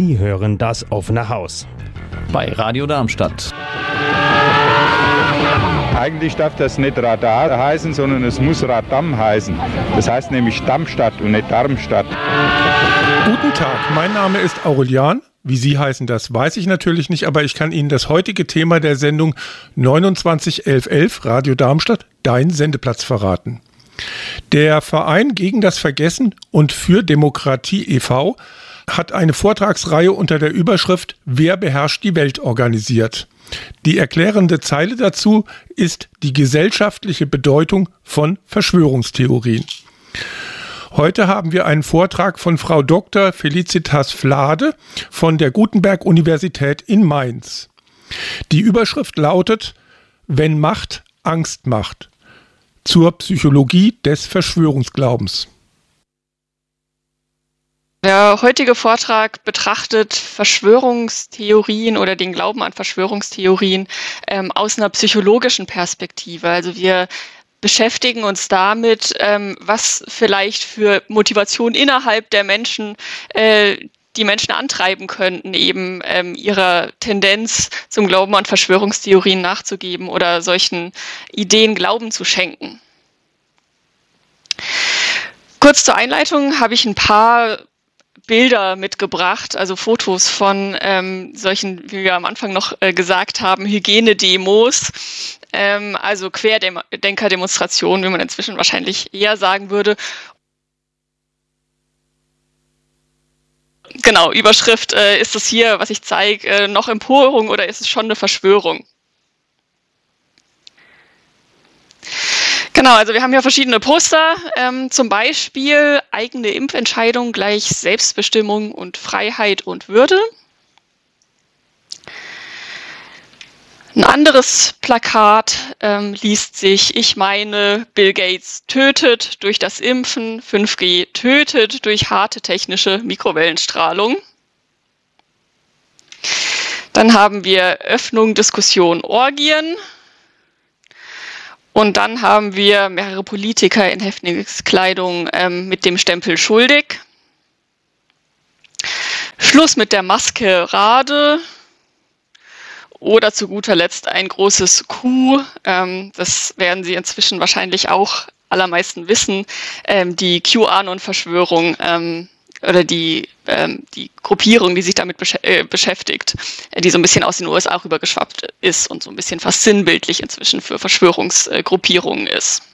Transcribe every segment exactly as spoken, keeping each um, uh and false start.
Sie hören das offene Haus bei Radio Darmstadt. Eigentlich darf das nicht Radar heißen, sondern es muss Radam heißen. Das heißt nämlich Darmstadt und nicht Darmstadt. Guten Tag, mein Name ist Aurelian. Wie Sie heißen, das weiß ich natürlich nicht, aber ich kann Ihnen das heutige Thema der Sendung neunundzwanzig elf elf Radio Darmstadt, dein Sendeplatz, verraten. Der Verein gegen das Vergessen und für Demokratie e V hat eine Vortragsreihe unter der Überschrift Wer beherrscht die Welt organisiert. Die erklärende Zeile dazu ist die gesellschaftliche Bedeutung von Verschwörungstheorien. Heute haben wir einen Vortrag von Frau Doktor Felicitas Flade von der Gutenberg-Universität in Mainz. Die Überschrift lautet: Wenn Macht Angst macht. Zur Psychologie des Verschwörungsglaubens. Der heutige Vortrag betrachtet Verschwörungstheorien oder den Glauben an Verschwörungstheorien ähm, aus einer psychologischen Perspektive. Also wir beschäftigen uns damit, ähm, was vielleicht für Motivation innerhalb der Menschen äh, die Menschen antreiben könnten, eben ähm, ihrer Tendenz zum Glauben an Verschwörungstheorien nachzugeben oder solchen Ideen Glauben zu schenken. Kurz zur Einleitung habe ich ein paar Bilder mitgebracht, also Fotos von ähm, solchen, wie wir am Anfang noch äh, gesagt haben, Hygienedemos, ähm, also Querdenker-Demonstrationen, wie man inzwischen wahrscheinlich eher sagen würde. Genau, Überschrift, äh, ist es hier, was ich zeige, äh, noch Empörung oder ist es schon eine Verschwörung? Genau, also wir haben hier verschiedene Poster, ähm, zum Beispiel eigene Impfentscheidung gleich Selbstbestimmung und Freiheit und Würde. Ein anderes Plakat ähm, liest sich: Ich meine, Bill Gates tötet durch das Impfen, fünf G tötet durch harte technische Mikrowellenstrahlung. Dann haben wir Öffnung, Diskussion, Orgien. Und dann haben wir mehrere Politiker in Häftlingskleidung ähm, mit dem Stempel schuldig. Schluss mit der Maskerade. Oder zu guter Letzt ein großes Q. Ähm, das werden Sie inzwischen wahrscheinlich auch allermeisten wissen. Ähm, die QAnon-Verschwörung ähm, oder die, ähm, die Gruppierung, die sich damit besch- äh, beschäftigt, äh, die so ein bisschen aus den U S A rübergeschwappt ist und so ein bisschen fast sinnbildlich inzwischen für Verschwörungsgruppierungen äh, ist.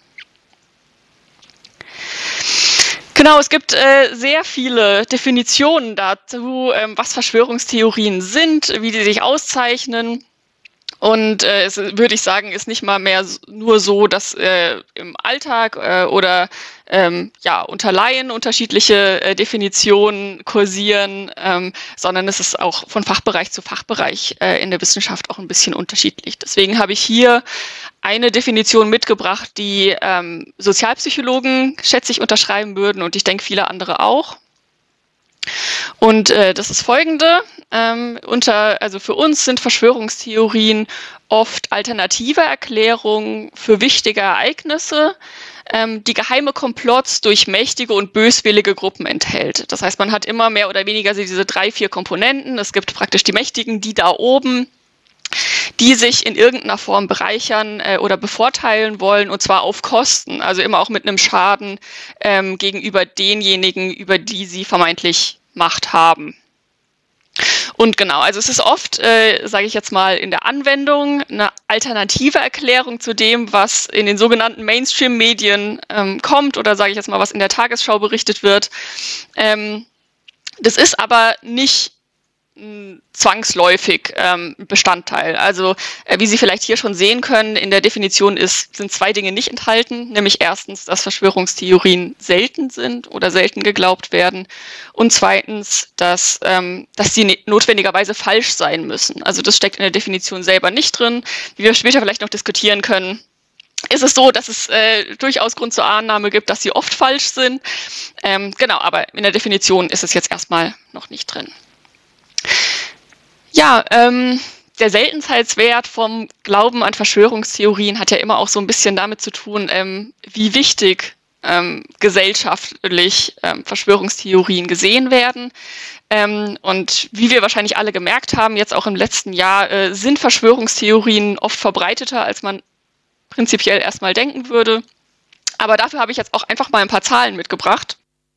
Genau, es gibt äh, sehr viele Definitionen dazu, ähm, was Verschwörungstheorien sind, wie sie sich auszeichnen. Und äh, es würde ich sagen, ist nicht mal mehr nur so, dass äh, im Alltag äh, oder ähm, ja unter Laien unterschiedliche äh, Definitionen kursieren, ähm, sondern es ist auch von Fachbereich zu Fachbereich äh, in der Wissenschaft auch ein bisschen unterschiedlich. Deswegen habe ich hier eine Definition mitgebracht, die ähm, Sozialpsychologen, schätze ich, unterschreiben würden und ich denke viele andere auch. Und äh, das ist folgende: ähm, unter, also für uns sind Verschwörungstheorien oft alternative Erklärungen für wichtige Ereignisse, ähm, die geheime Komplotts durch mächtige und böswillige Gruppen enthält. Das heißt, man hat immer mehr oder weniger diese drei, vier Komponenten. Es gibt praktisch die Mächtigen, die da oben, die sich in irgendeiner Form bereichern äh, oder bevorteilen wollen, und zwar auf Kosten, also immer auch mit einem Schaden ähm, gegenüber denjenigen, über die sie vermeintlich Macht haben. Und genau, also es ist oft, äh, sage ich jetzt mal, in der Anwendung eine alternative Erklärung zu dem, was in den sogenannten Mainstream-Medien ähm, kommt oder sage ich jetzt mal, was in der Tagesschau berichtet wird. Ähm, das ist aber nicht zwangsläufig ähm, Bestandteil. Also äh, wie Sie vielleicht hier schon sehen können, in der Definition ist, sind zwei Dinge nicht enthalten, nämlich erstens, dass Verschwörungstheorien selten sind oder selten geglaubt werden und zweitens, dass, ähm, dass sie ne- notwendigerweise falsch sein müssen. Also das steckt in der Definition selber nicht drin. Wie wir später vielleicht noch diskutieren können, ist es so, dass es äh, durchaus Grund zur Annahme gibt, dass sie oft falsch sind. Ähm, genau, aber in der Definition ist es jetzt erstmal noch nicht drin. Ja, ähm, der Seltenheitswert vom Glauben an Verschwörungstheorien hat ja immer auch so ein bisschen damit zu tun, ähm, wie wichtig ähm, gesellschaftlich ähm, Verschwörungstheorien gesehen werden. Ähm, und wie wir wahrscheinlich alle gemerkt haben, jetzt auch im letzten Jahr, äh, sind Verschwörungstheorien oft verbreiteter, als man prinzipiell erstmal denken würde. Aber dafür habe ich jetzt auch einfach mal ein paar Zahlen mitgebracht.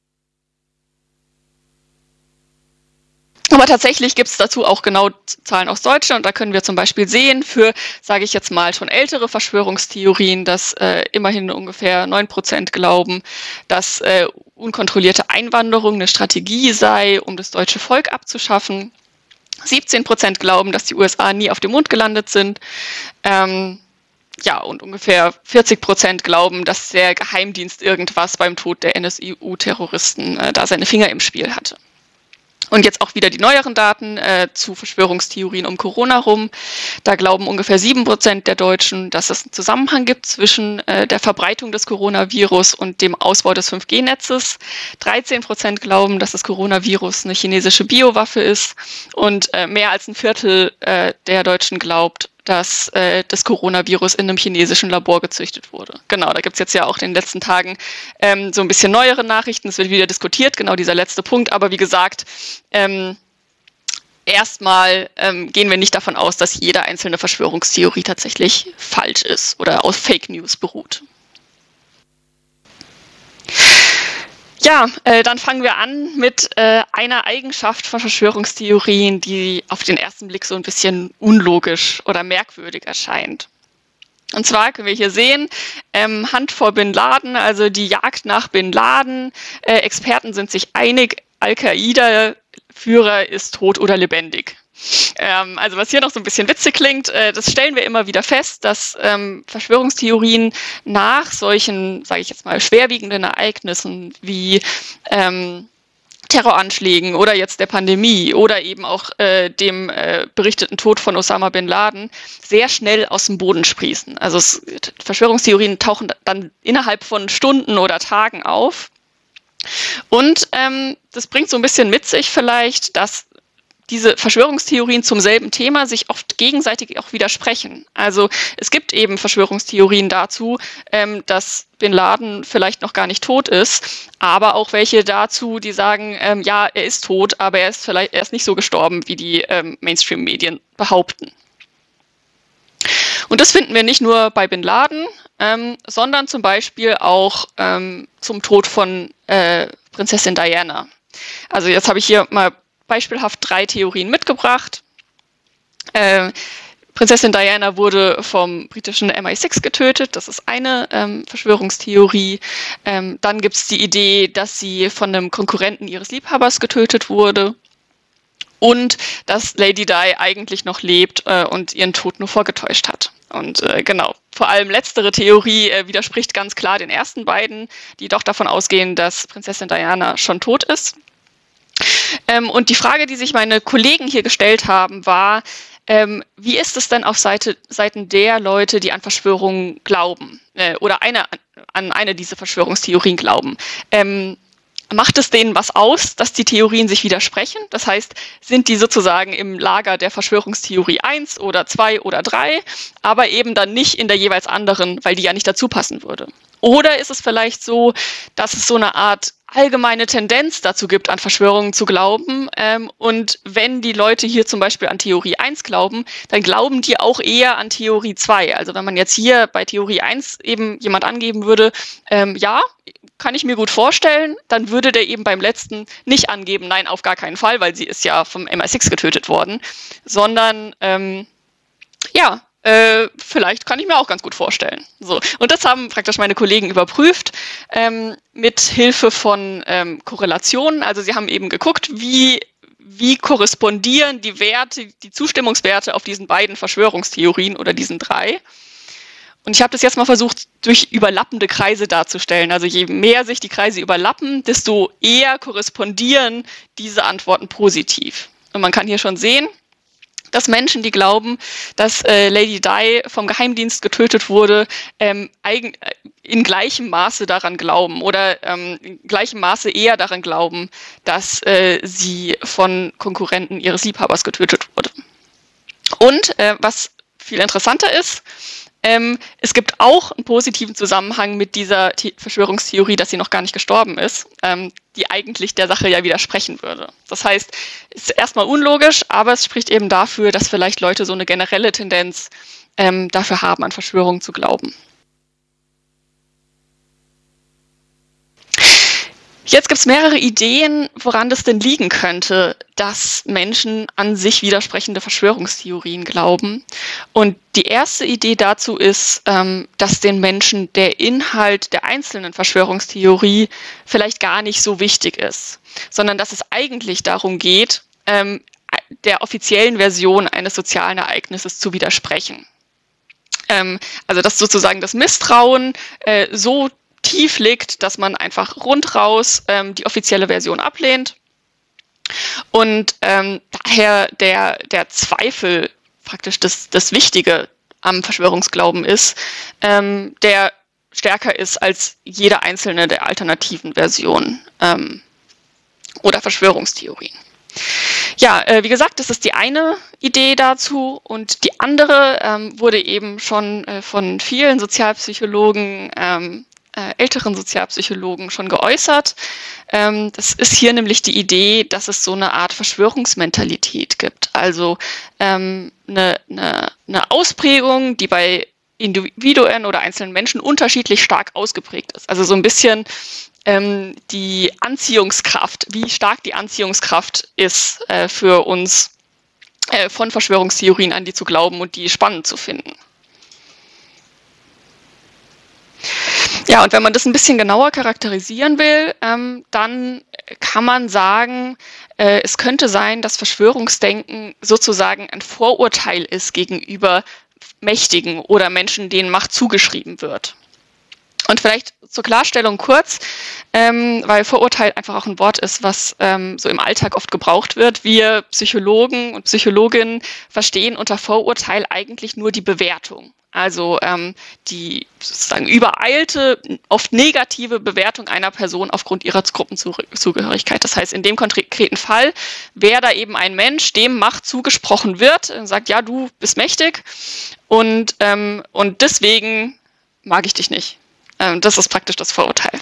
Aber tatsächlich gibt es dazu auch genau Zahlen aus Deutschland. Und da können wir zum Beispiel sehen, für, sage ich jetzt mal, schon ältere Verschwörungstheorien, dass äh, immerhin ungefähr neun Prozent glauben, dass äh, unkontrollierte Einwanderung eine Strategie sei, um das deutsche Volk abzuschaffen. siebzehn Prozent glauben, dass die U S A nie auf dem Mond gelandet sind. Ähm, ja, und ungefähr vierzig Prozent glauben, dass der Geheimdienst irgendwas beim Tod der N S U-Terroristen äh, da seine Finger im Spiel hatte. Und jetzt auch wieder die neueren Daten äh, zu Verschwörungstheorien um Corona rum. Da glauben ungefähr sieben Prozent der Deutschen, dass es einen Zusammenhang gibt zwischen äh, der Verbreitung des Coronavirus und dem Ausbau des fünf G Netzes. dreizehn Prozent glauben, dass das Coronavirus eine chinesische Biowaffe ist. Und äh, mehr als ein Viertel äh, der Deutschen glaubt, dass äh, das Coronavirus in einem chinesischen Labor gezüchtet wurde. Genau, da gibt es jetzt ja auch in den letzten Tagen ähm, so ein bisschen neuere Nachrichten. Es wird wieder diskutiert, genau dieser letzte Punkt. Aber wie gesagt, ähm, erstmal ähm, gehen wir nicht davon aus, dass jede einzelne Verschwörungstheorie tatsächlich falsch ist oder auf Fake News beruht. Ja, äh, dann fangen wir an mit äh, einer Eigenschaft von Verschwörungstheorien, die auf den ersten Blick so ein bisschen unlogisch oder merkwürdig erscheint. Und zwar können wir hier sehen, ähm, Hand vor Bin Laden, also die Jagd nach Bin Laden. Äh, Experten sind sich einig, Al-Qaida-Führer ist tot oder lebendig. Ähm, also was hier noch so ein bisschen witzig klingt, äh, das stellen wir immer wieder fest, dass ähm, Verschwörungstheorien nach solchen, sage ich jetzt mal, schwerwiegenden Ereignissen wie ähm, Terroranschlägen oder jetzt der Pandemie oder eben auch äh, dem äh, berichteten Tod von Osama Bin Laden sehr schnell aus dem Boden sprießen. Also es, Verschwörungstheorien tauchen dann innerhalb von Stunden oder Tagen auf. Und ähm, das bringt so ein bisschen mit sich vielleicht, dass diese Verschwörungstheorien zum selben Thema sich oft gegenseitig auch widersprechen. Also es gibt eben Verschwörungstheorien dazu, ähm, dass Bin Laden vielleicht noch gar nicht tot ist, aber auch welche dazu, die sagen, ähm, ja, er ist tot, aber er ist vielleicht er ist nicht so gestorben, wie die ähm, Mainstream-Medien behaupten. Und das finden wir nicht nur bei Bin Laden, ähm, sondern zum Beispiel auch ähm, zum Tod von äh, Prinzessin Diana. Also jetzt habe ich hier mal beispielhaft drei Theorien mitgebracht. Äh, Prinzessin Diana wurde vom britischen M I sechs getötet, das ist eine ähm, Verschwörungstheorie. Ähm, dann gibt es die Idee, dass sie von einem Konkurrenten ihres Liebhabers getötet wurde und dass Lady Di eigentlich noch lebt äh, und ihren Tod nur vorgetäuscht hat. Und äh, genau, vor allem letztere Theorie äh, widerspricht ganz klar den ersten beiden, die doch davon ausgehen, dass Prinzessin Diana schon tot ist. Ähm, und die Frage, die sich meine Kollegen hier gestellt haben, war, ähm, wie ist es denn auf Seite, Seiten der Leute, die an Verschwörungen glauben äh, oder eine, an eine dieser Verschwörungstheorien glauben? Ähm, macht es denen was aus, dass die Theorien sich widersprechen? Das heißt, sind die sozusagen im Lager der Verschwörungstheorie eins oder zwei oder drei, aber eben dann nicht in der jeweils anderen, weil die ja nicht dazu passen würde? Oder ist es vielleicht so, dass es so eine Art allgemeine Tendenz dazu gibt, an Verschwörungen zu glauben. Ähm, und wenn die Leute hier zum Beispiel an Theorie eins glauben, dann glauben die auch eher an Theorie zwei. Also wenn man jetzt hier bei Theorie eins eben jemand angeben würde, ähm, ja, kann ich mir gut vorstellen, dann würde der eben beim letzten nicht angeben, nein, auf gar keinen Fall, weil sie ist ja vom M I sechs getötet worden, sondern ähm, ja, Äh, vielleicht kann ich mir auch ganz gut vorstellen. So. Und das haben praktisch meine Kollegen überprüft ähm, mit Hilfe von ähm, Korrelationen. Also sie haben eben geguckt, wie, wie korrespondieren die Werte, die Zustimmungswerte auf diesen beiden Verschwörungstheorien oder diesen drei. Und ich habe das jetzt mal versucht, durch überlappende Kreise darzustellen. Also je mehr sich die Kreise überlappen, desto eher korrespondieren diese Antworten positiv. Und man kann hier schon sehen, dass Menschen, die glauben, dass äh, Lady Di vom Geheimdienst getötet wurde, ähm, eigen, äh, in gleichem Maße daran glauben oder ähm, in gleichem Maße eher daran glauben, dass äh, sie von Konkurrenten ihres Liebhabers getötet wurde. Und äh, was viel interessanter ist, Ähm, es gibt auch einen positiven Zusammenhang mit dieser The- Verschwörungstheorie, dass sie noch gar nicht gestorben ist, ähm, die eigentlich der Sache ja widersprechen würde. Das heißt, es ist erstmal unlogisch, aber es spricht eben dafür, dass vielleicht Leute so eine generelle Tendenz ähm, dafür haben, an Verschwörungen zu glauben. Jetzt gibt es mehrere Ideen, woran das denn liegen könnte, dass Menschen an sich widersprechende Verschwörungstheorien glauben. Und die erste Idee dazu ist, ähm, dass den Menschen der Inhalt der einzelnen Verschwörungstheorie vielleicht gar nicht so wichtig ist, sondern dass es eigentlich darum geht, ähm, der offiziellen Version eines sozialen Ereignisses zu widersprechen. Ähm, also dass sozusagen das Misstrauen äh, so tief liegt, dass man einfach rundraus ähm, die offizielle Version ablehnt und ähm, daher der, der Zweifel praktisch das, das Wichtige am Verschwörungsglauben ist, ähm, der stärker ist als jede einzelne der alternativen Versionen ähm, oder Verschwörungstheorien. Ja, äh, wie gesagt, das ist die eine Idee dazu und die andere ähm, wurde eben schon äh, von vielen Sozialpsychologen ähm, Äh, älteren Sozialpsychologen schon geäußert. Ähm, das ist hier nämlich die Idee, dass es so eine Art Verschwörungsmentalität gibt. Also ähm, eine, eine, eine Ausprägung, die bei Individuen oder einzelnen Menschen unterschiedlich stark ausgeprägt ist. Also so ein bisschen ähm, die Anziehungskraft, wie stark die Anziehungskraft ist äh, für uns äh, von Verschwörungstheorien, an die zu glauben und die spannend zu finden. Ja, und wenn man das ein bisschen genauer charakterisieren will, ähm, dann kann man sagen, äh, es könnte sein, dass Verschwörungsdenken sozusagen ein Vorurteil ist gegenüber Mächtigen oder Menschen, denen Macht zugeschrieben wird. Und vielleicht zur Klarstellung kurz, ähm, weil Vorurteil einfach auch ein Wort ist, was ähm, so im Alltag oft gebraucht wird. Wir Psychologen und Psychologinnen verstehen unter Vorurteil eigentlich nur die Bewertung. Also ähm, die sozusagen übereilte, oft negative Bewertung einer Person aufgrund ihrer Gruppenzugehörigkeit. Das heißt, in dem konkreten Fall wäre da eben ein Mensch, dem Macht zugesprochen wird, sagt, ja, du bist mächtig und, ähm, und deswegen mag ich dich nicht. Ähm, das ist praktisch das Vorurteil.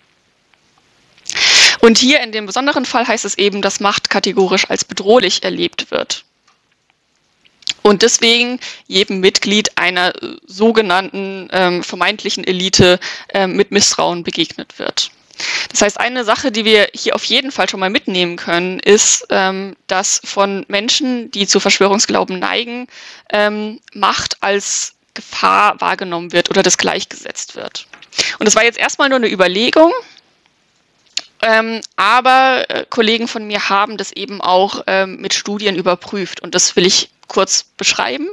Und hier in dem besonderen Fall heißt es eben, dass Macht kategorisch als bedrohlich erlebt wird. Und deswegen jedem Mitglied einer sogenannten ähm, vermeintlichen Elite ähm, mit Misstrauen begegnet wird. Das heißt, eine Sache, die wir hier auf jeden Fall schon mal mitnehmen können, ist, ähm, dass von Menschen, die zu Verschwörungsglauben neigen, ähm, Macht als Gefahr wahrgenommen wird oder das gleichgesetzt wird. Und das war jetzt erstmal nur eine Überlegung. Ähm, aber äh, Kollegen von mir haben das eben auch ähm, mit Studien überprüft und das will ich kurz beschreiben.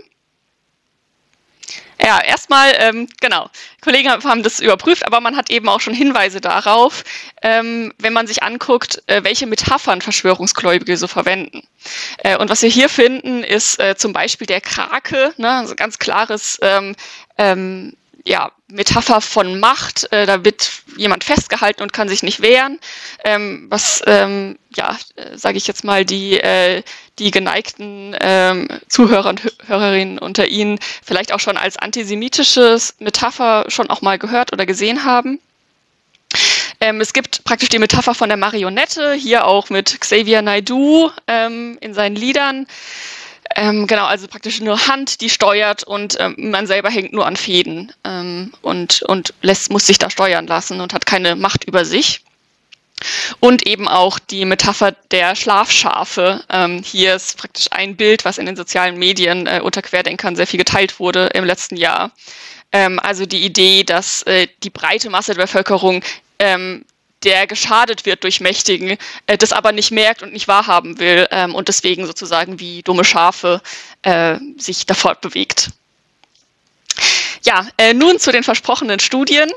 Ja, erstmal, ähm, genau, Kollegen haben das überprüft, aber man hat eben auch schon Hinweise darauf, ähm, wenn man sich anguckt, äh, welche Metaphern Verschwörungsgläubige so verwenden. Äh, und was wir hier finden, ist äh, zum Beispiel der Krake, ne, also ganz klares ähm, ähm, ja, Metapher von Macht, äh, da wird jemand festgehalten und kann sich nicht wehren, ähm, was, ähm, ja, äh, sage ich jetzt mal, die, äh, die geneigten ähm, Zuhörer und Hörerinnen unter Ihnen vielleicht auch schon als antisemitisches Metapher schon auch mal gehört oder gesehen haben. Ähm, es gibt praktisch die Metapher von der Marionette, hier auch mit Xavier Naidoo ähm, in seinen Liedern. Ähm, genau, also praktisch eine Hand, die steuert und ähm, man selber hängt nur an Fäden ähm, und, und lässt, muss sich da steuern lassen und hat keine Macht über sich. Und eben auch die Metapher der Schlafschafe. Ähm, hier ist praktisch ein Bild, was in den sozialen Medien äh, unter Querdenkern sehr viel geteilt wurde im letzten Jahr. Ähm, also die Idee, dass äh, die breite Masse der Bevölkerung ähm, der geschadet wird durch Mächtigen, äh, das aber nicht merkt und nicht wahrhaben will ähm, und deswegen sozusagen wie dumme Schafe äh, sich da fortbewegt. Ja, äh, nun zu den versprochenen Studien.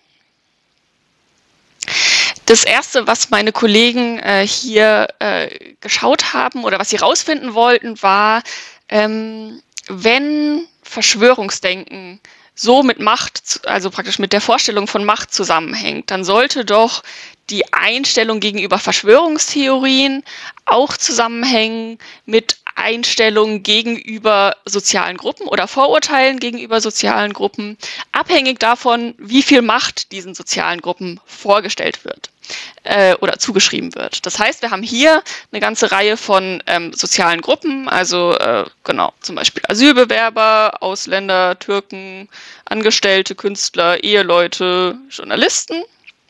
Das erste, was meine Kollegen äh, hier äh, geschaut haben oder was sie rausfinden wollten, war, ähm, wenn Verschwörungsdenken so mit Macht, also praktisch mit der Vorstellung von Macht zusammenhängt, dann sollte doch die Einstellung gegenüber Verschwörungstheorien auch zusammenhängen mit Einstellungen gegenüber sozialen Gruppen oder Vorurteilen gegenüber sozialen Gruppen, abhängig davon, wie viel Macht diesen sozialen Gruppen vorgestellt wird äh, oder zugeschrieben wird. Das heißt, wir haben hier eine ganze Reihe von ähm, sozialen Gruppen, also äh, genau, zum Beispiel Asylbewerber, Ausländer, Türken, Angestellte, Künstler, Eheleute, Journalisten.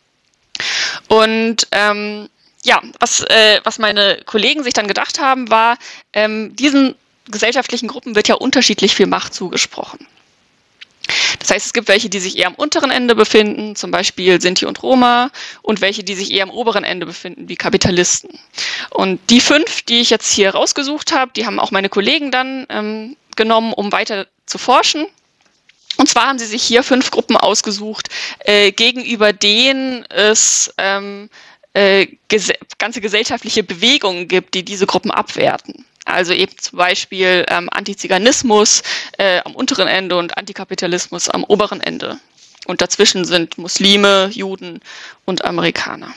Und ähm, ja, was, äh, was meine Kollegen sich dann gedacht haben, war, ähm, diesen gesellschaftlichen Gruppen wird ja unterschiedlich viel Macht zugesprochen. Das heißt, es gibt welche, die sich eher am unteren Ende befinden, zum Beispiel Sinti und Roma, und welche, die sich eher am oberen Ende befinden, wie Kapitalisten. Und die fünf, die ich jetzt hier rausgesucht habe, die haben auch meine Kollegen dann ähm, genommen, um weiter zu forschen. Und zwar haben sie sich hier fünf Gruppen ausgesucht, äh, gegenüber denen es ähm, äh, ges- ganze gesellschaftliche Bewegungen gibt, die diese Gruppen abwerten. Also eben zum Beispiel ähm, Antiziganismus äh, am unteren Ende und Antikapitalismus am oberen Ende. Und dazwischen sind Muslime, Juden und Amerikaner.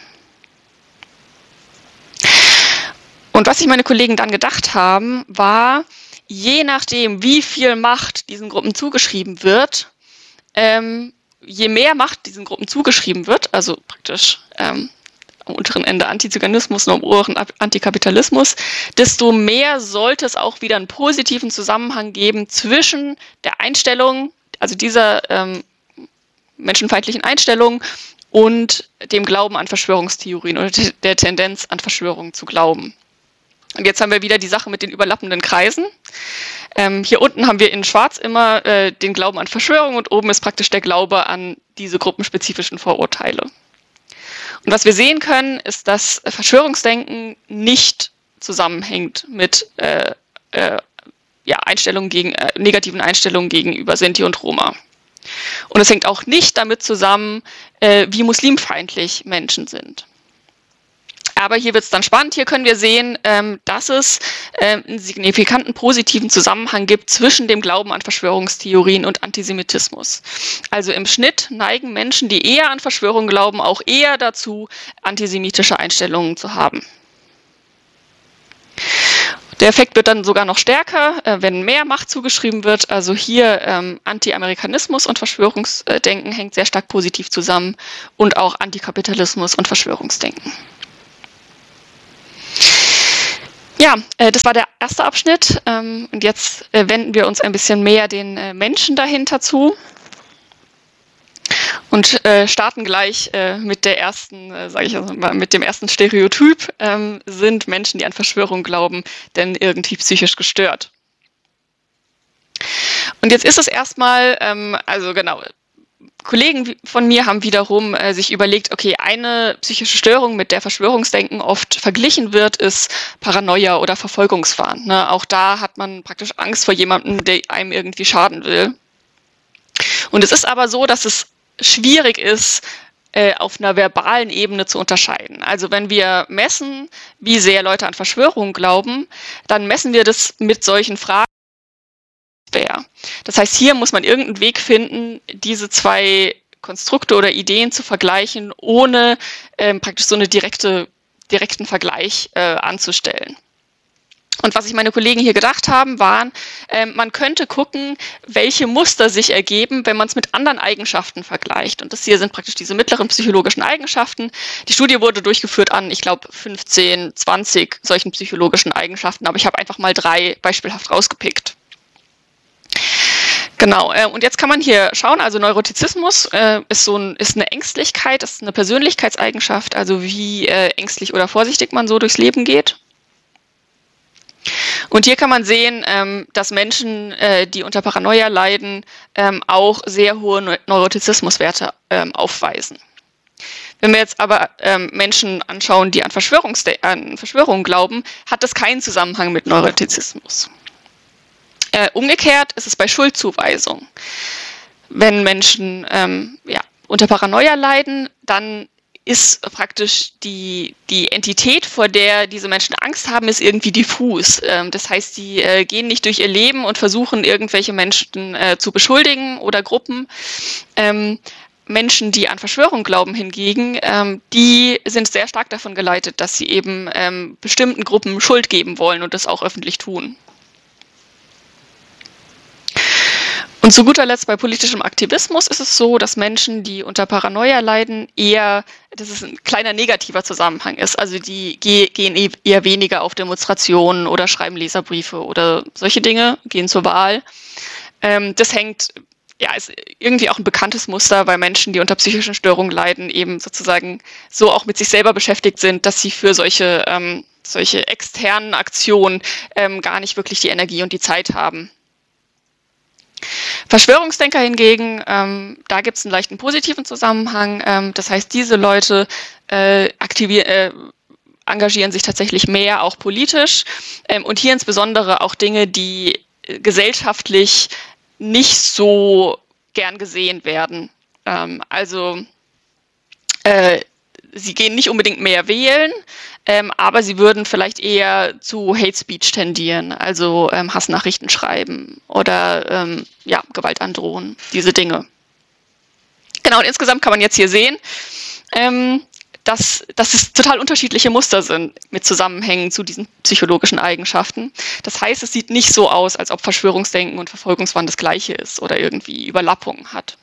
Und was sich meine Kollegen dann gedacht haben, war, je nachdem, wie viel Macht diesen Gruppen zugeschrieben wird, ähm, je mehr Macht diesen Gruppen zugeschrieben wird, also praktisch ähm, am unteren Ende Antiziganismus und am oberen Antikapitalismus, desto mehr sollte es auch wieder einen positiven Zusammenhang geben zwischen der Einstellung, also dieser ähm, menschenfeindlichen Einstellung, und dem Glauben an Verschwörungstheorien oder der Tendenz an Verschwörungen zu glauben. Und jetzt haben wir wieder die Sache mit den überlappenden Kreisen. Ähm, hier unten haben wir in schwarz immer äh, den Glauben an Verschwörung und oben ist praktisch der Glaube an diese gruppenspezifischen Vorurteile. Und was wir sehen können, ist, dass Verschwörungsdenken nicht zusammenhängt mit äh, äh, ja, Einstellungen gegen, äh, negativen Einstellungen gegenüber Sinti und Roma. Und es hängt auch nicht damit zusammen, äh, wie muslimfeindlich Menschen sind. Aber hier wird es dann spannend. Hier können wir sehen, ähm, dass es ähm, einen signifikanten positiven Zusammenhang gibt zwischen dem Glauben an Verschwörungstheorien und Antisemitismus. Also im Schnitt neigen Menschen, die eher an Verschwörungen glauben, auch eher dazu, antisemitische Einstellungen zu haben. Der Effekt wird dann sogar noch stärker, äh, wenn mehr Macht zugeschrieben wird. Also hier ähm, Anti-Amerikanismus und Verschwörungsdenken hängt sehr stark positiv zusammen und auch Antikapitalismus und Verschwörungsdenken. Ja, äh, das war der erste Abschnitt ähm, und jetzt äh, wenden wir uns ein bisschen mehr den äh, Menschen dahinter zu und äh, starten gleich äh, mit der ersten, äh, sage ich also mal, mit dem ersten Stereotyp. Ähm, sind Menschen, die an Verschwörung glauben, denn irgendwie psychisch gestört? Und jetzt ist es erstmal, ähm, also genau, Kollegen von mir haben wiederum äh, sich überlegt, okay, eine psychische Störung, mit der Verschwörungsdenken oft verglichen wird, ist Paranoia oder Verfolgungswahn. Ne? Auch da hat man praktisch Angst vor jemandem, der einem irgendwie schaden will. Und es ist aber so, dass es schwierig ist, äh, auf einer verbalen Ebene zu unterscheiden. Also wenn wir messen, wie sehr Leute an Verschwörungen glauben, dann messen wir das mit solchen Fragen. Das heißt, hier muss man irgendeinen Weg finden, diese zwei Konstrukte oder Ideen zu vergleichen, ohne ähm, praktisch so einen direkte, direkten Vergleich äh, anzustellen. Und was sich meine Kollegen hier gedacht haben, waren, äh, man könnte gucken, welche Muster sich ergeben, wenn man es mit anderen Eigenschaften vergleicht. Und das hier sind praktisch diese mittleren psychologischen Eigenschaften. Die Studie wurde durchgeführt an, ich glaube, fünfzehn, zwanzig solchen psychologischen Eigenschaften, aber ich habe einfach mal drei beispielhaft rausgepickt. Genau, äh, und jetzt kann man hier schauen, also Neurotizismus äh, ist so ein, ist eine Ängstlichkeit, ist eine Persönlichkeitseigenschaft, also wie äh, ängstlich oder vorsichtig man so durchs Leben geht. Und hier kann man sehen, ähm, dass Menschen, äh, die unter Paranoia leiden, ähm, auch sehr hohe Neu- Neurotizismuswerte ähm, aufweisen. Wenn wir jetzt aber ähm, Menschen anschauen, die an, Verschwörungsde- an Verschwörungen glauben, hat das keinen Zusammenhang mit Neurotizismus. Äh, umgekehrt ist es bei Schuldzuweisung. Wenn Menschen ähm, ja, unter Paranoia leiden, dann ist praktisch die, die Entität, vor der diese Menschen Angst haben, ist irgendwie diffus. Ähm, das heißt, sie äh, gehen nicht durch ihr Leben und versuchen, irgendwelche Menschen äh, zu beschuldigen oder Gruppen. Ähm, Menschen, die an Verschwörung glauben hingegen, ähm, die sind sehr stark davon geleitet, dass sie eben ähm, bestimmten Gruppen Schuld geben wollen und das auch öffentlich tun. Und zu guter Letzt bei politischem Aktivismus ist es so, dass Menschen, die unter Paranoia leiden, eher, dass es ein kleiner negativer Zusammenhang ist. Also die ge- gehen eher weniger auf Demonstrationen oder schreiben Leserbriefe oder solche Dinge, gehen zur Wahl. Ähm, das hängt, ja, ist irgendwie auch ein bekanntes Muster bei Menschen, die unter psychischen Störungen leiden, eben sozusagen so auch mit sich selber beschäftigt sind, dass sie für solche, ähm, solche externen Aktionen ähm, gar nicht wirklich die Energie und die Zeit haben. Verschwörungsdenker hingegen, ähm, da gibt es einen leichten positiven Zusammenhang. Ähm, das heißt, diese Leute äh, aktivier- äh, engagieren sich tatsächlich mehr, auch politisch. Ähm, und hier insbesondere auch Dinge, die äh, gesellschaftlich nicht so gern gesehen werden. Ähm, also äh, sie gehen nicht unbedingt mehr wählen, ähm, aber sie würden vielleicht eher zu Hate Speech tendieren, also ähm, Hassnachrichten schreiben oder ähm, ja, Gewalt androhen, diese Dinge. Genau, und insgesamt kann man jetzt hier sehen, ähm, dass, dass es total unterschiedliche Muster sind mit Zusammenhängen zu diesen psychologischen Eigenschaften. Das heißt, es sieht nicht so aus, als ob Verschwörungsdenken und Verfolgungswahn das Gleiche ist oder irgendwie Überlappungen hat.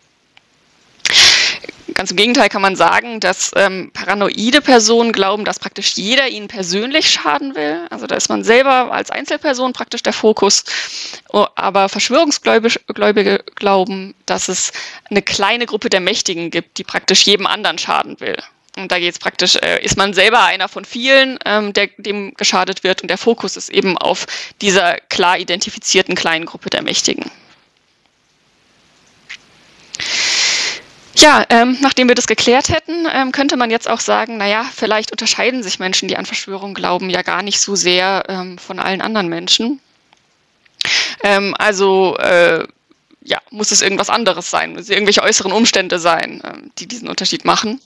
Ganz im Gegenteil kann man sagen, dass ähm, paranoide Personen glauben, dass praktisch jeder ihnen persönlich schaden will. Also da ist man selber als Einzelperson praktisch der Fokus. Aber Verschwörungsgläubige glauben, dass es eine kleine Gruppe der Mächtigen gibt, die praktisch jedem anderen schaden will. Und da geht es praktisch, äh, ist man selber einer von vielen, ähm, der, dem geschadet wird. Und der Fokus ist eben auf dieser klar identifizierten kleinen Gruppe der Mächtigen. Ja, ähm, nachdem wir das geklärt hätten, ähm, könnte man jetzt auch sagen, naja, vielleicht unterscheiden sich Menschen, die an Verschwörung glauben, ja gar nicht so sehr ähm, von allen anderen Menschen. Ähm, also, äh, ja, muss es irgendwas anderes sein, muss es irgendwelche äußeren Umstände sein, ähm, die diesen Unterschied machen.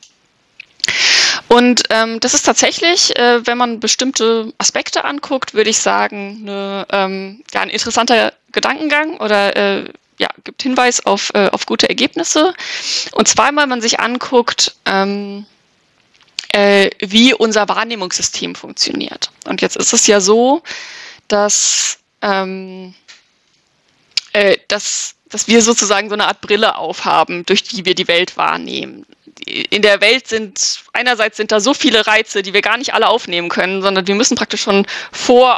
Und ähm, das ist tatsächlich, äh, wenn man bestimmte Aspekte anguckt, würde ich sagen, eine, ähm, ja, ein interessanter Gedankengang oder äh, ja, gibt Hinweis auf, äh, auf gute Ergebnisse. Und zwar, wenn man sich anguckt, ähm, äh, wie unser Wahrnehmungssystem funktioniert. Und jetzt ist es ja so, dass, ähm, äh, dass, dass wir sozusagen so eine Art Brille aufhaben, durch die wir die Welt wahrnehmen. In der Welt sind, einerseits sind da so viele Reize, die wir gar nicht alle aufnehmen können, sondern wir müssen praktisch schon vor